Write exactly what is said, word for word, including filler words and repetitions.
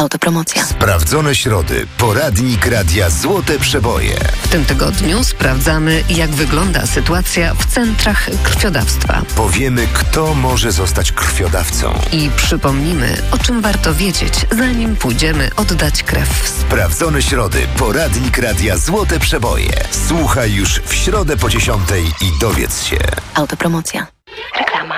Autopromocja. Sprawdzone środy. Poradnik Radia Złote Przeboje. W tym tygodniu sprawdzamy, jak wygląda sytuacja w centrach krwiodawstwa. Powiemy, kto może zostać krwiodawcą. I przypomnimy, o czym warto wiedzieć, zanim pójdziemy oddać krew. Sprawdzone środy. Poradnik Radia Złote Przeboje. Słuchaj już w środę po dziesiątej i dowiedz się. Autopromocja. Reklama.